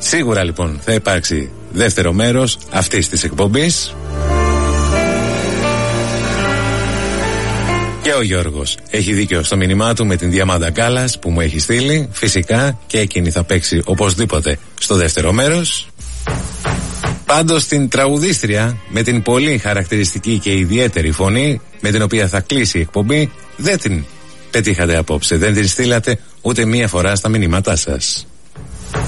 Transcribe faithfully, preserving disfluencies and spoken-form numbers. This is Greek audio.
Σίγουρα λοιπόν θα υπάρξει δεύτερο μέρος αυτής της εκπομπής. Και ο Γιώργος έχει δίκιο στο μήνυμά του με την Διαμάντα Κάλλας που μου έχει στείλει. Φυσικά και εκείνη θα παίξει οπωσδήποτε στο δεύτερο μέρος. Πάντως την τραγουδίστρια με την πολύ χαρακτηριστική και ιδιαίτερη φωνή με την οποία θα κλείσει η εκπομπή δεν την πετύχατε απόψε. Δεν την στείλατε ούτε μία φορά στα μηνύματά σας.